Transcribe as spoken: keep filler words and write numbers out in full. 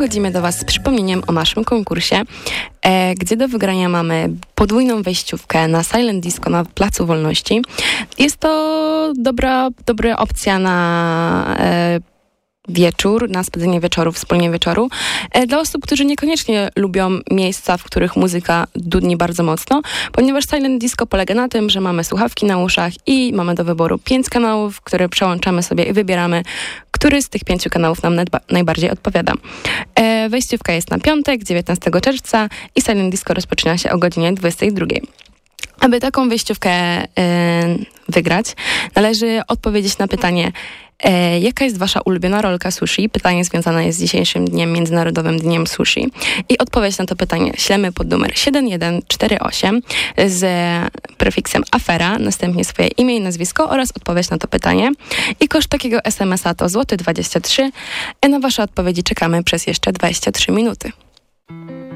przychodzimy do Was z przypomnieniem o naszym konkursie, e, gdzie do wygrania mamy podwójną wejściówkę na Silent Disco na Placu Wolności. Jest to dobra, dobra opcja na e, wieczór, na spędzenie wieczoru, wspólnie wieczoru. E, dla osób, którzy niekoniecznie lubią miejsca, w których muzyka dudni bardzo mocno, ponieważ Silent Disco polega na tym, że mamy słuchawki na uszach i mamy do wyboru pięć kanałów, które przełączamy sobie i wybieramy, który z tych pięciu kanałów nam nadba- najbardziej odpowiada. E, wejściówka jest na piątek, dziewiętnastego czerwca i Silent Disco rozpoczyna się o godzinie dwudziestej drugiej. Aby taką wejściówkę e, wygrać, należy odpowiedzieć na pytanie, E, jaka jest wasza ulubiona rolka sushi? Pytanie związane jest z dzisiejszym dniem, Międzynarodowym Dniem Sushi. I odpowiedź na to pytanie ślemy pod numer siedem jeden cztery osiem z prefiksem afera, następnie swoje imię i nazwisko oraz odpowiedź na to pytanie. I koszt takiego es em es a to złoty dwadzieścia trzy. I na wasze odpowiedzi czekamy przez jeszcze dwadzieścia trzy minuty.